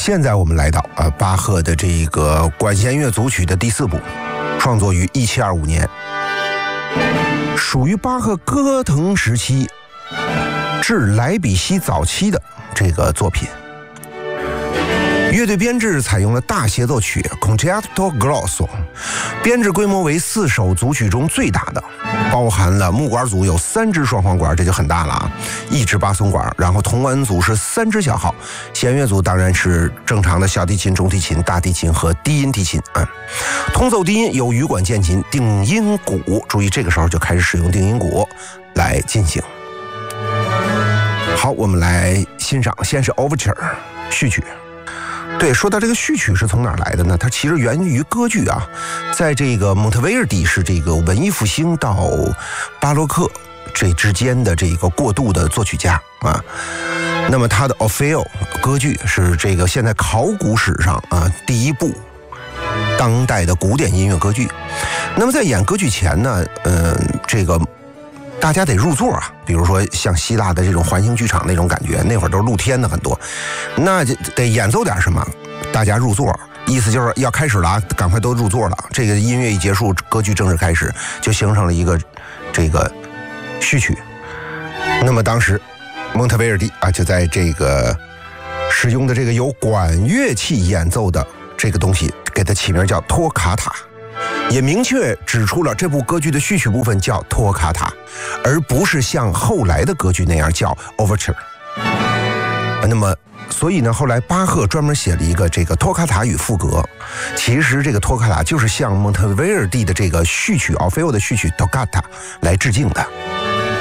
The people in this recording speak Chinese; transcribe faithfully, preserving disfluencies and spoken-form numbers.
现在我们来到呃巴赫的这个管弦乐组曲的第四部，创作于一七二五年，属于巴赫歌腾时期至莱比锡早期的这个作品。乐队编制采用了大协奏曲 Concerto Grosso， 编制规模为四首组曲中最大的，包含了木管组有三支双簧管，这就很大了啊，一支巴松管，然后铜管组是三支小号，弦乐组当然是正常的小提琴、中提琴、大提琴和低音提琴啊。通奏低音有羽管键琴、定音鼓，注意这个时候就开始使用定音鼓来进行。好，我们来欣赏，先是 Overture 序曲。对，说到这个序曲是从哪儿来的呢？它其实源于歌剧啊，在这个蒙特维尔第是这个文艺复兴到巴洛克这之间的这个过渡的作曲家啊。那么他的 Orfeo 歌剧是这个现在考古史上啊第一部当代的古典音乐歌剧。那么在演歌剧前呢，呃，这个大家得入座啊，比如说像希腊的这种环形剧场那种感觉，那会儿都是露天的很多，那就得演奏点什么，大家入座，意思就是要开始了啊，赶快都入座了。这个音乐一结束，歌剧正式开始，就形成了一个这个序曲。那么当时蒙特维尔第啊，就在这个使用的这个由管乐器演奏的这个东西，给它起名叫托卡塔。也明确指出了这部歌剧的序曲部分叫托卡塔，而不是像后来的歌剧那样叫 Overture。那么，所以呢，后来巴赫专门写了一个这个托卡塔与赋格。其实这个托卡塔就是向蒙特维尔第的这个序曲 Orfeo 的序曲 Toccata 来致敬的。